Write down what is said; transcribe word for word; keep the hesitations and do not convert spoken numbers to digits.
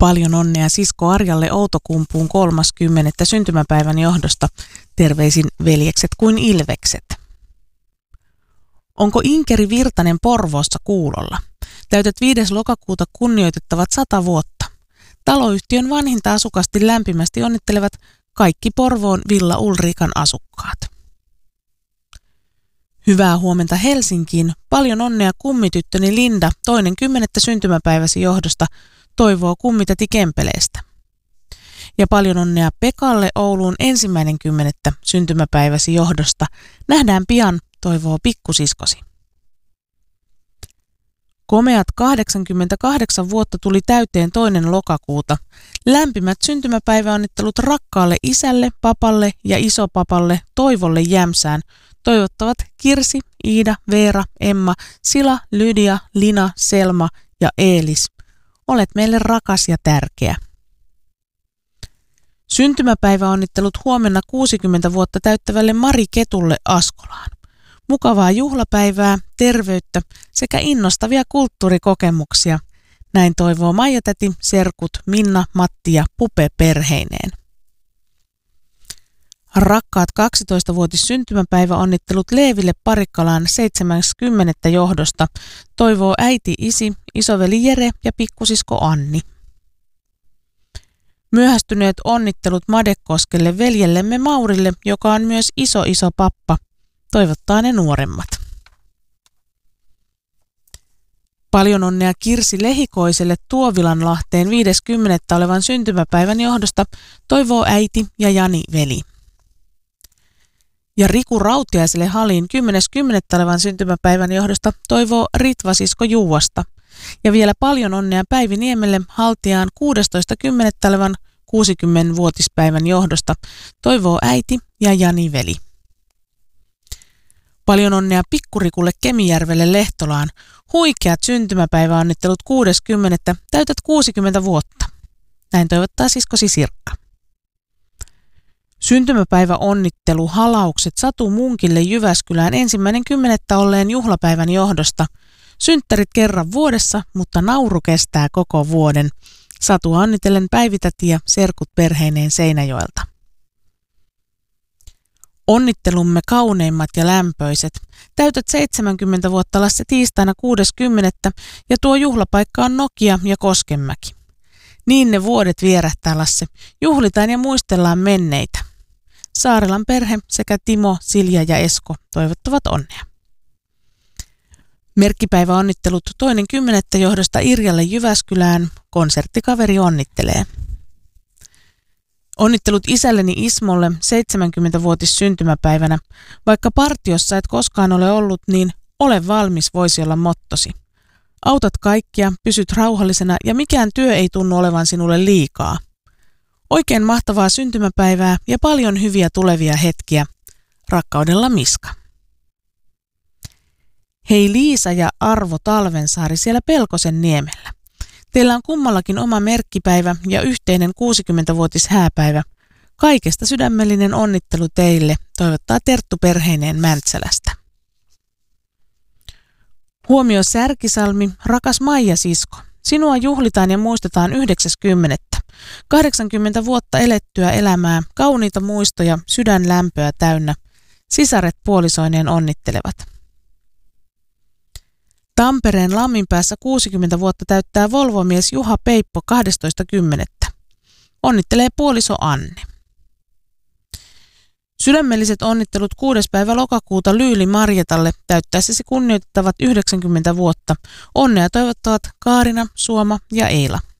Paljon onnea sisko Arjalle Outokumpuun kolmaskymmenettä syntymäpäivän johdosta. Terveisin veljekset kuin ilvekset. Onko Inkeri Virtanen Porvoossa kuulolla? Täytät viides lokakuuta kunnioitettavat sata vuotta. Taloyhtiön vanhinta asukasti lämpimästi onnittelevat kaikki Porvoon Villa Ulrikan asukkaat. Hyvää huomenta Helsinkiin. Paljon onnea kummityttöni Linda toinen kymmenettä syntymäpäiväsi johdosta, toivoo kummitäti Kempeleestä. Ja paljon onnea Pekalle Ouluun ensimmäinen kymmenettä syntymäpäiväsi johdosta. Nähdään pian, toivoo pikkusiskosi. Komeat kahdeksankymmentäkahdeksan vuotta tuli täyteen toinen lokakuuta. Lämpimät syntymäpäiväonnittelut rakkaalle isälle, papalle ja isopapalle Toivolle Jämsään. Toivottavat Kirsi, Iida, Veera, Emma, Sila, Lydia, Lina, Selma ja Eelis. Olet meille rakas ja tärkeä. Syntymäpäiväonnittelut huomenna kuusikymmentä vuotta täyttävälle Mari Ketulle Askolaan. Mukavaa juhlapäivää, terveyttä sekä innostavia kulttuurikokemuksia. Näin toivoo Maija-täti, serkut Minna, Matti ja Pupe perheineen. Rakkaat kaksitoistavuotis syntymäpäiväonnittelut Leeville Parikkalaan seitsemänkymmentä johdosta. Toivoo äiti, isi, isoveli Jere ja pikkusisko Anni. Myöhästyneet onnittelut Madekoskelle veljellemme Maurille, joka on myös iso iso pappa. Toivottaa ne nuoremmat. Paljon onnea Kirsi Lehikoiselle Tuovilanlahteen viides kymmenettä olevan syntymäpäivän johdosta, toivoo äiti ja Jani veli. Ja Riku Rautiaiselle Haliin kymmenes kymmenettä olevan syntymäpäivän johdosta, toivoo Ritva sisko Juuasta. Ja vielä paljon onnea Päivi Niemelle Haltiaan kuudestoista kymmenettä olevan kuusikymmenvuotispäivän johdosta, toivoo äiti ja Jani veli. Paljon onnea Pikkurikulle Kemijärvelle Lehtolaan. Huikeat syntymäpäiväonnittelut kuudes kymmenettä täytät kuusikymmentä vuotta. Näin toivottaa siskosi Sirkka. Syntymäpäiväonnittelu halaukset Satu Munkille Jyväskylään ensimmäinen kymmenettä olleen juhlapäivän johdosta. Synttärit kerran vuodessa, mutta nauru kestää koko vuoden. Satu onnitellen Päivitäti ja serkut perheineen Seinäjoelta. Onnittelumme kauneimmat ja lämpöiset. Täytät seitsemänkymmentä vuotta Lasse tiistaina kuudes kymmenettä ja tuo juhlapaikka on Nokia ja Koskenmäki. Niin ne vuodet vierähtää Lasse. Juhlitaan ja muistellaan menneitä. Saarelan perhe sekä Timo, Silja ja Esko toivottavat onnea. Merkkipäiväonnittelut toinen kymmenettä johdosta Irjalle Jyväskylään. Konserttikaveri onnittelee. Onnittelut isälleni Ismolle seitsemänkymmenvuotis syntymäpäivänä. Vaikka partiossa et koskaan ole ollut, niin ole valmis voisi olla mottosi. Autat kaikkia, pysyt rauhallisena ja mikään työ ei tunnu olevan sinulle liikaa. Oikein mahtavaa syntymäpäivää ja paljon hyviä tulevia hetkiä. Rakkaudella Miska. Hei Liisa ja Arvo Talvensaari siellä Pelkosen niemellä. Teillä on kummallakin oma merkkipäivä ja yhteinen kuusikymmenvuotis hääpäivä. Kaikesta sydämellinen onnittelu teille, toivottaa Terttu perheineen Mäntsälästä. Huomio Särkisalmi, rakas Maija sisko. Sinua juhlitaan ja muistetaan yhdeksäs kymmenettä. kahdeksankymmentä vuotta elettyä elämää, kauniita muistoja, sydänlämpöä täynnä. Sisaret puolisoineen onnittelevat. Tampereen Lamminpäässä kuusikymmentä vuotta täyttää Volvomies Juha Peippo kahdestoista kymmenettä. Onnittelee puoliso Anne. Sydämelliset onnittelut kuudes päivä lokakuuta Lyyli Marjetalle täyttäessäsi kunnioitettavat yhdeksänkymmentä vuotta. Onnea toivottavat Kaarina, Suoma ja Eila.